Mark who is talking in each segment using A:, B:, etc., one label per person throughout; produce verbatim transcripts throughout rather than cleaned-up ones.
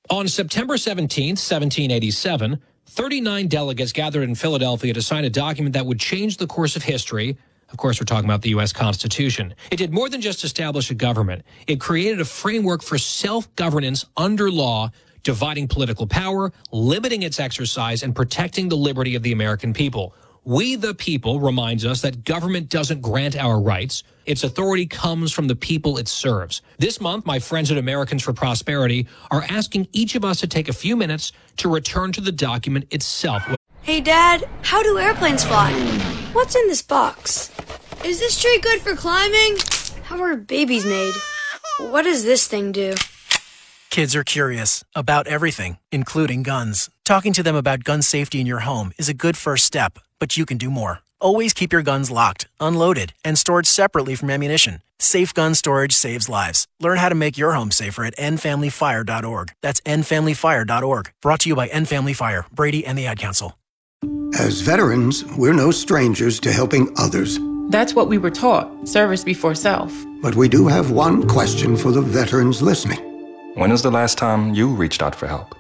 A: On September seventeenth, seventeen eighty-seven, thirty-nine delegates gathered in Philadelphia to sign a document that would change the course of history. Of course, we're talking about the U S Constitution. It did more than just establish a government. It created a framework for self-governance under law, dividing political power, limiting its exercise, and protecting the liberty of the American people. We the people reminds us that government doesn't grant our rights. Its authority comes from the people it serves. This month, my friends at Americans for Prosperity are asking each of us to take a few minutes to return to the document itself.
B: Hey, Dad, how do airplanes fly? What's in this box? Is this tree good for climbing? How are babies made? What does this thing do?
C: Kids are curious about everything, including guns. Talking to them about gun safety in your home is a good first step, but you can do more. Always keep your guns locked, unloaded, and stored separately from ammunition. Safe gun storage saves lives. Learn how to make your home safer at end family fire dot org. That's end family fire dot org. Brought to you by End Family Fire, Brady, and the Ad Council.
D: As veterans, we're no strangers to helping others.
E: That's what we were taught, service before self.
D: But we do have one question for the veterans listening.
F: When was the last time you reached out for help?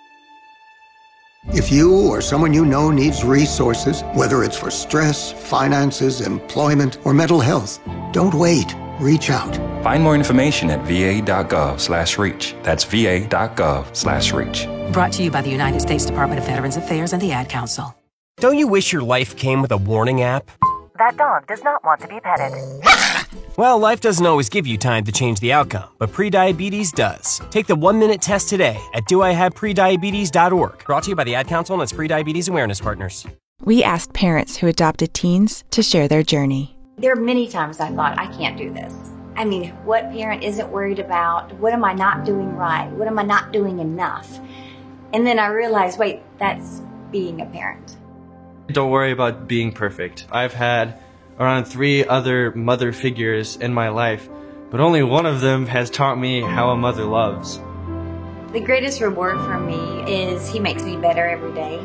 D: If you or someone you know needs resources, whether it's for stress, finances, employment, or mental health, don't wait. Reach out.
F: Find more information at v a dot gov slash reach. That's v a dot gov slash reach.
G: Brought to you by the United States Department of Veterans Affairs and the Ad Council.
H: Don't you wish your life came with a warning app?
I: That dog does not want to be petted.
H: Well, life doesn't always give you time to change the outcome, but prediabetes does. Take the one-minute test today at do I have prediabetes dot org. Brought to you by the Ad Council and its prediabetes awareness partners.
J: We asked parents who adopted teens to share their journey.
K: There are many times I thought, I can't do this. I mean, what parent isn't worried about, what am I not doing right? What am I not doing enough? And then I realized, wait, that's being a parent.
L: Don't worry about being perfect. I've had around three other mother figures in my life, but only one of them has taught me how a mother loves.
K: The greatest reward for me is he makes me better every day.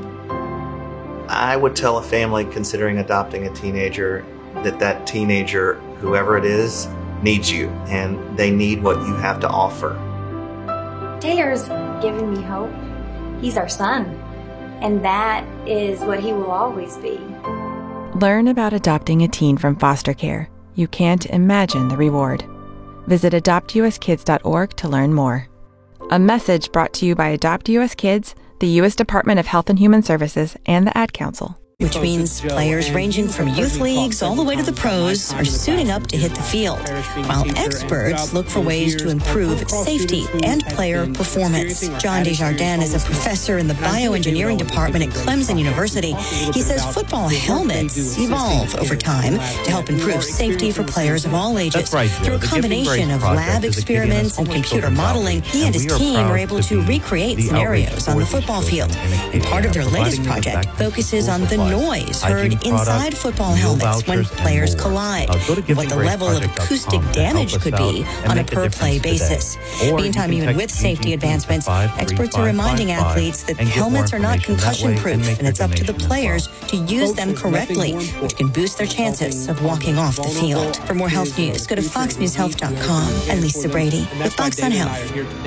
M: I would tell a family considering adopting a teenager that that teenager, whoever it is, needs you, and they need what you have to offer.
K: Taylor's given me hope. He's our son, and that is what he will always be.
J: Learn about adopting a teen from foster care. You can't imagine the reward. Visit adopt u s kids dot org to learn more. A message brought to you by Adopt U S Kids, the U S Department of Health and Human Services, and the Ad Council.
N: Which means players ranging from youth leagues all the way to the pros are suiting up to hit the field, while experts look for ways to improve safety and player performance. John Desjardins is a professor in the bioengineering department at Clemson University. He says football helmets evolve over time to help improve safety for players of all ages.
O: Right,
N: Through a combination of lab experiments and computer modeling, he and his team are able to recreate scenarios on the football field. And part of their latest project focuses on the noise heard inside football helmets when players collide, and what the level of acoustic damage could be on a per-play basis. Meantime, even with safety advancements, experts are reminding athletes that helmets are not concussion-proof, and it's up to the players to use them correctly, which can boost their chances of walking off the field. For more health news, go to fox news health dot com. I'm Lisa Brady with Fox on Health.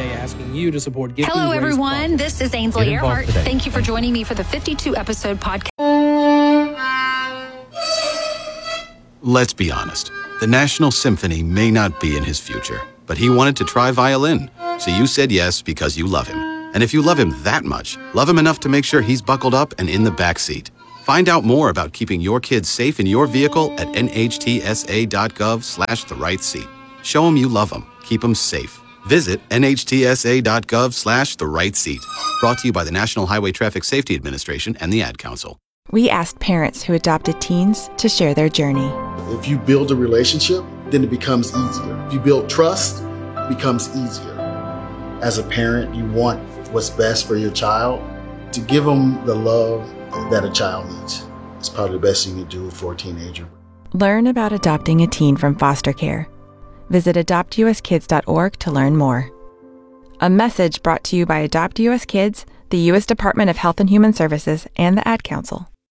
P: Hello, everyone. This is Ainsley Earhart. Thank you for joining me for the fifty-two episode podcast.
Q: Let's be honest. The National Symphony may not be in his future, but he wanted to try violin. So you said yes because you love him. And if you love him that much, love him enough to make sure he's buckled up and in the back seat. Find out more about keeping your kids safe in your vehicle at n h t s a dot gov slash the right seat. Show him you love him. Keep him safe. Visit n h t s a dot gov slash the right seat. Brought to you by the National Highway Traffic Safety Administration and the Ad Council.
J: We asked parents who adopted teens to share their journey.
R: If you build a relationship, then it becomes easier. If you build trust, it becomes easier. As a parent, you want what's best for your child. To give them the love that a child needs. It's probably the best thing you can do for a teenager.
J: Learn about adopting a teen from foster care. Visit adopt u s kids dot org to learn more. A message brought to you by Adopt U S Kids, the U S Department of Health and Human Services, and the Ad Council.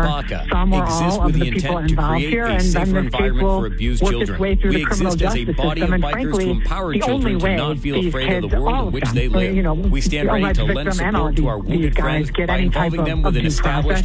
S: or
B: BACA
S: some or
B: exists
S: all
B: with
S: of
B: the
S: the people
B: intent to
S: involved
B: create
S: here,
B: a
S: and
B: safer
S: then this case
B: environment
S: will
B: for abused
S: work
B: children.
S: its way through
B: We
S: the criminal
B: exist as a
S: justice
B: body
S: system,
B: of
S: and
B: bikers
S: frankly,
B: to empower
S: the
B: children
S: only
B: to
S: way
B: not feel
S: these
B: afraid of
S: kids,
B: the world
S: all
B: in
S: of
B: which
S: them,
B: they live.
S: you know,
B: We stand
S: the
B: ready
S: alleged
B: to lend
S: victim and all
B: support to
S: these-
B: our
S: these
B: wounded
S: guys
B: friends
S: get
B: by
S: any type
B: involving
S: of
B: them with an
S: abuse process.
B: established